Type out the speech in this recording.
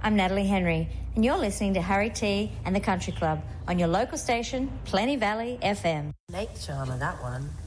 I'm Natalie Henry, and you're listening to Harry T and the Country Club on your local station, Plenty Valley FM. Nate Charmer, that one.